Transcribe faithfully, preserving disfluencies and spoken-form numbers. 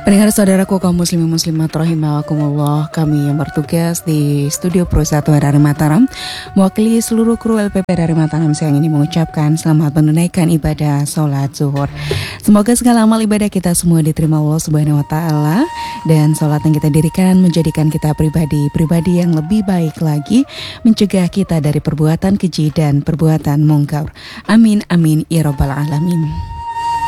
Pendengar saudaraku kaum muslimin muslimat rahimakumullah, kami yang bertugas di studio Pro satu R R Mataram mewakili seluruh kru L P P R R Mataram siang ini mengucapkan selamat menunaikan ibadah sholat zuhur. Semoga segala amal ibadah kita semua diterima Allah Subhanahu wa taala dan sholat yang kita dirikan menjadikan kita pribadi-pribadi yang lebih baik lagi, mencegah kita dari perbuatan keji dan perbuatan mungkar. Amin amin ya rabbal alamin.